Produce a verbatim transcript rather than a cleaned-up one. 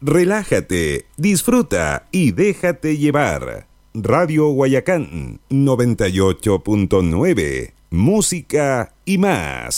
Relájate, disfruta y déjate llevar. Radio Guayacán noventa y ocho punto nueve. Música y más.